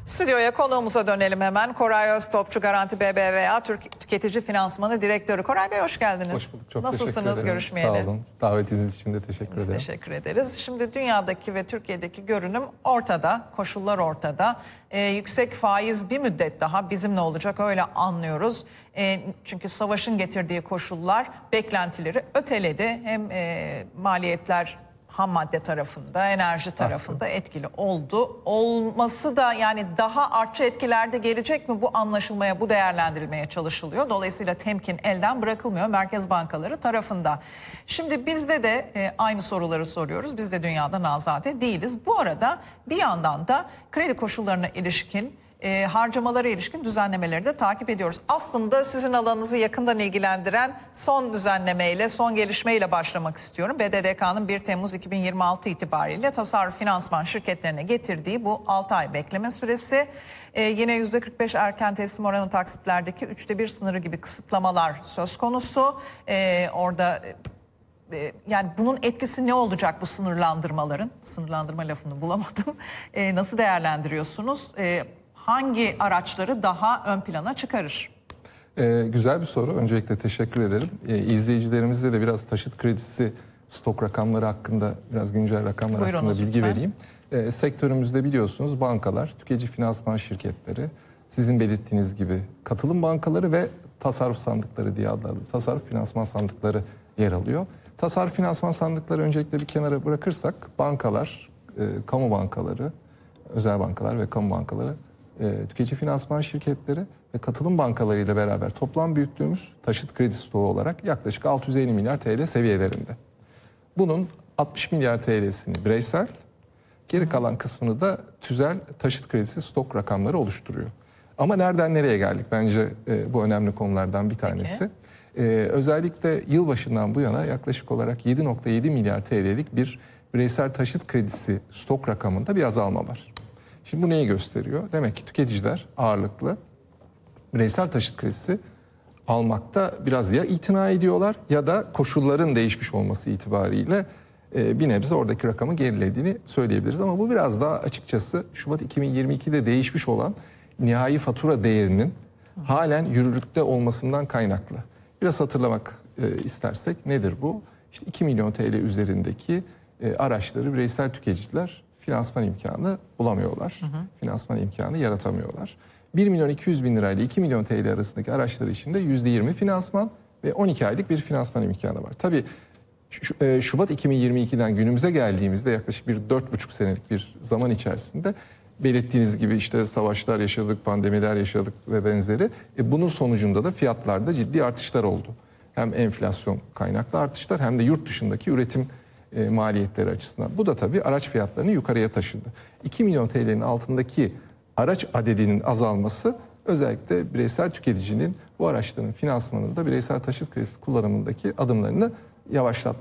Stüdyoya konuğumuza dönelim hemen. Koray Öztopçu, Garanti BBVA Türk Tüketici Finansmanı Direktörü. Koray Bey hoş geldiniz. Hoş bulduk. Çok Nasılsınız teşekkür ederim. görüşmeyeli? Sağ olun. Davetiniz için de teşekkür ederim. Teşekkür ederiz. Şimdi dünyadaki ve Türkiye'deki görünüm ortada, koşullar ortada. Yüksek faiz bir müddet daha bizimle olacak öyle anlıyoruz. Çünkü savaşın getirdiği koşullar beklentileri öteledi. Hem maliyetler ham madde tarafında, enerji tarafında etkili oldu. Olması da yani daha artçı etkilerde gelecek mi bu anlaşılmaya, bu değerlendirilmeye çalışılıyor. Dolayısıyla temkin elden bırakılmıyor merkez bankaları tarafında. Şimdi bizde de aynı soruları soruyoruz. Biz de dünyada nazade değiliz. Bu arada bir yandan da kredi koşullarına ilişkin harcamalara ilişkin düzenlemeleri de takip ediyoruz. Aslında sizin alanınızı yakından ilgilendiren son düzenlemeyle, son gelişmeyle başlamak istiyorum. BDDK'nın 1 Temmuz 2026 itibariyle tasarruf finansman şirketlerine getirdiği bu 6 ay bekleme süresi. Yine %45 erken teslim oranı taksitlerdeki 1/3 sınırı gibi kısıtlamalar söz konusu. Orada yani bunun etkisi ne olacak bu sınırlandırmaların? Sınırlandırma lafını bulamadım. Nasıl değerlendiriyorsunuz? Hangi araçları daha ön plana çıkarır? Güzel bir soru. Öncelikle teşekkür ederim. İzleyicilerimizle de biraz taşıt kredisi stok rakamları hakkında, biraz güncel rakamlar hakkında bilgi vereyim. Sektörümüzde biliyorsunuz bankalar, tüketici finansman şirketleri, sizin belirttiğiniz gibi katılım bankaları ve tasarruf sandıkları diye adlandırılıyor. Tasarruf finansman sandıkları yer alıyor. Tasarruf finansman sandıkları öncelikle bir kenara bırakırsak bankalar, kamu bankaları, özel bankalar ve kamu bankaları, tüketici finansman şirketleri ve katılım bankaları ile beraber toplam büyüklüğümüz taşıt kredi stoğu olarak yaklaşık 650 milyar TL seviyelerinde. Bunun 60 milyar TL'sini bireysel, geri kalan kısmını da tüzel taşıt kredisi stok rakamları oluşturuyor. Ama nereden nereye geldik? Bence bu önemli konulardan bir tanesi. Özellikle yılbaşından bu yana yaklaşık olarak 7,7 milyar TL'lik bir bireysel taşıt kredisi stok rakamında bir azalma var. Şimdi bu neyi gösteriyor? Demek ki tüketiciler ağırlıklı bireysel taşıt kredisi almakta biraz ya itina ediyorlar ya da koşulların değişmiş olması itibariyle bir nebze oradaki rakamı gerilediğini söyleyebiliriz. Ama bu biraz daha açıkçası Şubat 2022'de değişmiş olan nihai fatura değerinin halen yürürlükte olmasından kaynaklı. Biraz hatırlamak istersek nedir bu? İşte 2 milyon TL üzerindeki araçları bireysel tüketiciler finansman imkanı bulamıyorlar. Finansman imkanı yaratamıyorlar. 1 milyon 200 bin lirayla 2 milyon TL arasındaki araçlar içinde %20 finansman ve 12 aylık bir finansman imkanı var. Tabii Şubat 2022'den günümüze geldiğimizde yaklaşık bir 4,5 senelik bir zaman içerisinde belirttiğiniz gibi işte savaşlar yaşadık, pandemiler yaşadık ve benzeri. Bunun sonucunda da fiyatlarda ciddi artışlar oldu. Hem enflasyon kaynaklı artışlar hem de yurt dışındaki üretim maliyetleri açısından. Bu da tabii araç fiyatlarını yukarıya taşıdı. 2 milyon TL'nin altındaki araç adedinin azalması özellikle bireysel tüketicinin bu araçların finansmanında bireysel taşıt kredisi kullanımındaki adımlarını yavaşlattı.